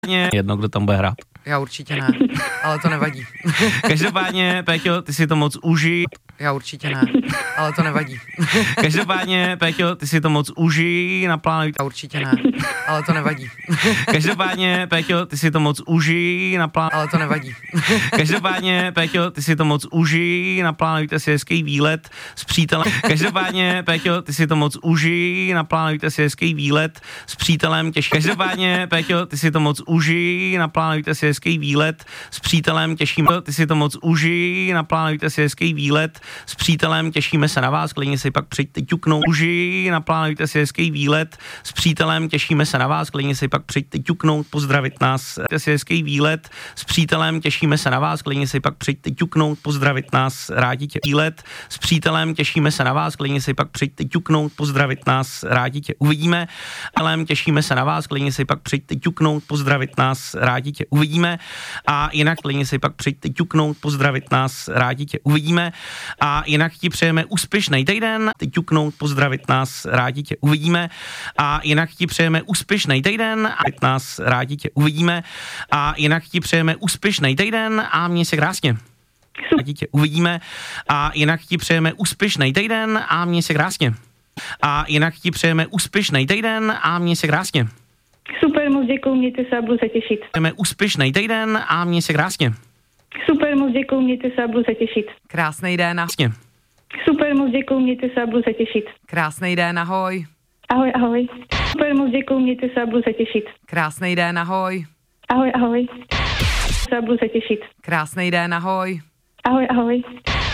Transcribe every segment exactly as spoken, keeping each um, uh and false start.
Jedno, kdo tam bude hrát. Já určitě ne, ale to nevadí. Každopádně, Péťo, ty si to moc užij. Já určitě ne, ale to nevadí. Každopádně, Péťo, ty si to moc užij, naplánuj. Já určitě ne, ale to nevadí. Každopádně, Péťo, ty si to moc užij, naplánuj. Ale to nevadí. Každopádně, Péťo, ty si to moc užij, naplánujte si hezký výlet s přítelem. Každopádně, Péťo, ty si to moc užij, naplánujte si hezký výlet s přítelem. Těž... Každopádně, Péťo, ty si to moc užij, naplánujte si hezký výlet s přítelem. Těším. Ty si to moc užij, naplánujte si hezký výlet s přítelem. Těšíme se na vás. Klidně si pak přijďte ťuknout. Užij, naplánujte si hezký výlet s přítelem. Těšíme se na vás. Klidně si pak přijďte ťuknout, pozdravit nás. Těšíme si hezký výlet s přítelem. Těšíme se na vás. Klidně si pak přijďte ťuknout, pozdravit nás. Rádi tě výlet s přítelem. Těšíme se na vás. Klidně si pak přijďte ťuknout, pozdravit nás. Rádi tě uvidíme. Ale těšíme se na vás. Klidně si pak přijďte ťuknout, pozdravit nás. Rádi tě uvidíme. A jinak klidně si pak přijďte ťuknout, pozdravit nás. Rádi tě uvidíme. A jinak ti přejeme úspěšný týden. Ty ťuknout, pozdravit nás. Rádi tě uvidíme. A jinak ti přejeme úspěšný týden. A nás rádi tě uvidíme. A jinak ti přejeme úspěšný týden a měj se krásně. Rádi tě uvidíme. A jinak ti přejeme úspěšný týden a měj se krásně. A jinak ti přejeme úspěšný týden a měj se krásně. Super, moc děkuju, mějte se a budu se těšit. Přejeme úspěšný týden a měj se krásně. Super, moc děkuju, mějte se a budu se těšit. Krásnej den. Krásně. Super, moc děkuju, mějte se a budu se těšit. Krásnej den, ahoj. Ahoj, ahoj. Super, moc děkuju, mějte se a budu se těšit. Krásnej den, ahoj. Ahoj, ahoj. Se a budu se těšit. Krásnej den, ahoj. Ahoj, ahoj.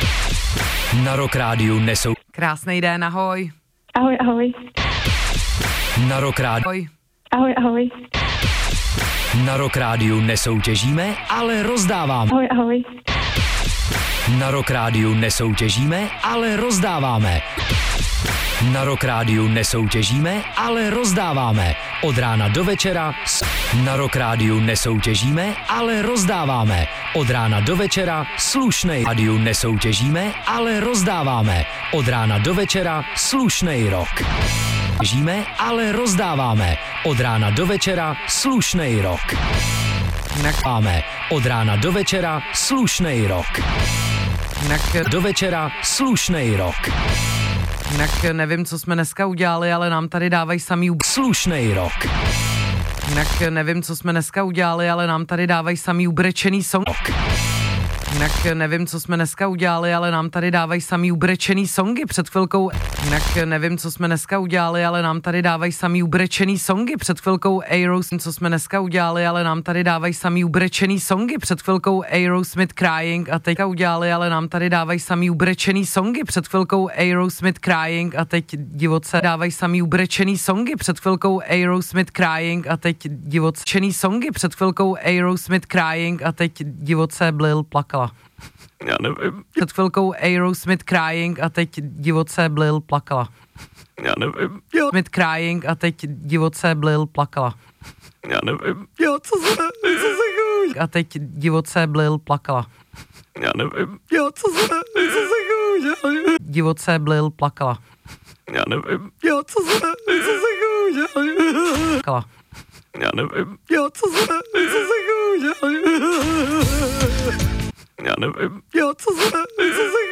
Na Rock Rádiu nesou. Krásnej den, ahoj. Ahoj, ahoj. Na Rock Rádiu. Ahoj. Ahoj, ahoj. Na Rock Rádiu nesoutěžíme, ale rozdáváme. Ahoj, ahoj. Na Rock Rádiu nesoutěžíme, ale rozdáváme. Na Rock Rádiu nesoutěžíme, ale rozdáváme. Od rána do večera. Na Rock Rádiu nesoutěžíme, ale rozdáváme. Od rána do večera slušnej. Rádiu nesoutěžíme, ale rozdáváme. Od rána do večera slušnej rock. Žíme, ale rozdáváme. Od rána do večera slušnej rock. Máme od rána do večera slušnej rock. Do večera slušnej rock. Jinak nevím, co jsme dneska udělali, ale nám tady dávají samý ub... Slušnej rock. Jinak nevím, co jsme dneska udělali, ale nám tady dávají samý ubrečený song. Jinak nevím, co jsme dneska udělali, ale nám tady dávají samý ubrečený songy před chvilkou. Jinak nevím, co jsme dneska udělali, ale nám tady dávají samý ubrečený songy před chvilkou Aerosmith, co jsme dneska udělali, ale nám tady dávají samý ubrečený songy před chvilkou Aerosmith Crying a teďka udělali, ale nám tady dávají samý ubrečený songy před chvilkou Aerosmith Crying a teď divoce dávají samý ubrečený songy před chvilkou Aerosmith Crying a teď divoce čený songy před chvilkou Aerosmith Crying a teď divoce Blil plakala. Já nevím. Před chvilkou Aerosmith Crying a teď divoce Blil plakala. Já nevím. Jo. Smith Crying a teď divoce Blil plakala. Já nevím. Jo, co se, co se kůž? A teď divoce Blil plakala. Já nevím. Jo, co se, co se kůž? Divoce Blil plakala. Já nevím. Jo, co se, co se kůž? Plakala. Já nevím. Jo, co se, co se kůž? Já nevím. Jo, co se, co se